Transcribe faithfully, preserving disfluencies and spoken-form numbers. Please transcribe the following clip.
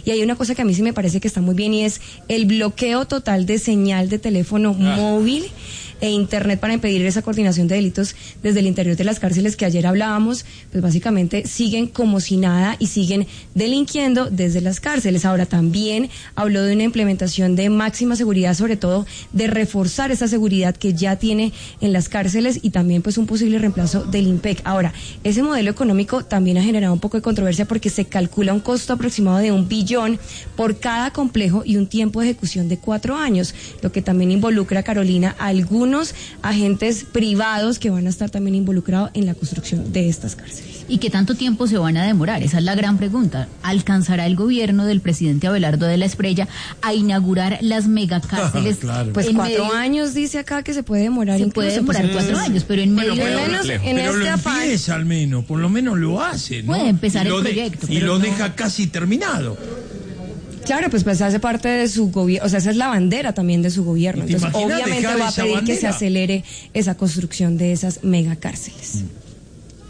Y hay una cosa que a mí sí me parece que está muy bien y es el bloqueo total de señal de teléfono ah. móvil e internet para impedir esa coordinación de delitos desde el interior de las cárceles que ayer hablábamos, pues básicamente siguen como si nada y siguen delinquiendo desde las cárceles. Ahora también habló de una implementación de máxima seguridad, sobre todo de reforzar esa seguridad que ya tiene en las cárceles y también pues un posible reemplazo del IMPEC. Ahora, ese modelo económico también ha generado un poco de controversia porque se calcula un costo aproximado de un billón por cada complejo y un tiempo de ejecución de cuatro años, lo que también involucra, Carolina, a algunos agentes privados que van a estar también involucrados en la construcción de estas cárceles. ¿Y qué tanto tiempo se van a demorar? Esa es la gran pregunta. ¿Alcanzará el gobierno del presidente Abelardo de la Espriella a inaugurar las megacárceles? Claro. Pues cuatro medio... años dice acá que se puede demorar. Se incluso, puede demorar pues, cuatro años, pero en medio... Bueno, pero, menos pero, en pero este lo afán... empieza al menos, por lo menos lo hace, ¿no? Puede empezar el de, proyecto. Y lo no... deja casi terminado. Claro, pues, pues hace parte de su gobierno, o sea, esa es la bandera también de su gobierno. Entonces, obviamente va a pedir que se acelere esa construcción de esas megacárceles. Mm.